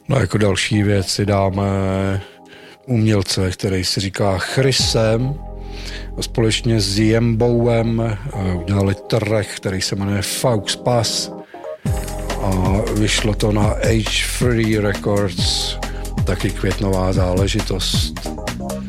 No jako další věc si dáme umělce, který si říká Chrysem. Společně s Jembouem udělali track, který se jmenuje Faux Pass a vyšlo to na H3 Records, taky květnová záležitost.